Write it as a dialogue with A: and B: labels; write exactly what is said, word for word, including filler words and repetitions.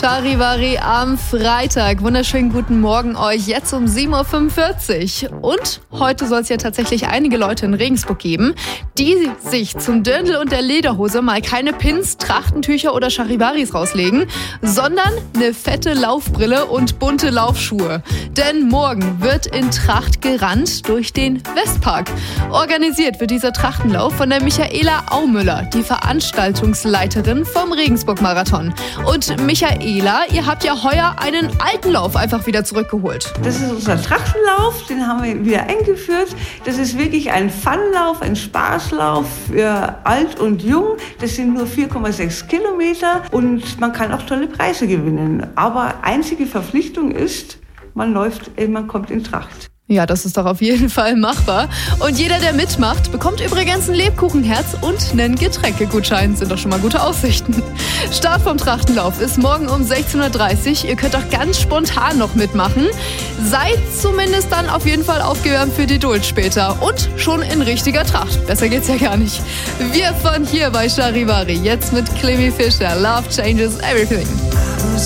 A: Charivari am Freitag. Wunderschönen guten Morgen euch, jetzt um sieben Uhr fünfundvierzig. Und heute soll es ja tatsächlich einige Leute in Regensburg geben, die sich zum Dirndl und der Lederhose mal keine Pins, Trachtentücher oder Charivaris rauslegen, sondern eine fette Laufbrille und bunte Laufschuhe. Denn morgen wird in Tracht gerannt durch den Westpark. Organisiert wird dieser Trachtenlauf von der Michaela Aumüller, die Veranstaltungsleiterin vom Regensburg-Marathon. Und Michaela, ihr habt ja heuer einen alten Lauf einfach wieder zurückgeholt.
B: Das ist unser Trachtenlauf, den haben wir wieder eingeführt. Das ist wirklich ein Funlauf, ein Spaßlauf für alt und jung. Das sind nur vier Komma sechs Kilometer und man kann auch tolle Preise gewinnen. Aber einzige Verpflichtung ist, man läuft, man kommt in Tracht.
A: Ja, das ist doch auf jeden Fall machbar. Und jeder, der mitmacht, bekommt übrigens ein Lebkuchenherz und einen Getränkegutschein. Sind doch schon mal gute Aussichten. Start vom Trachtenlauf ist morgen um sechzehn Uhr dreißig. Ihr könnt auch ganz spontan noch mitmachen. Seid zumindest dann auf jeden Fall aufgewärmt für die Duld später. Und schon in richtiger Tracht. Besser geht's ja gar nicht. Wir von hier bei Charivari. Jetzt mit Clemmy Fischer. Love changes everything.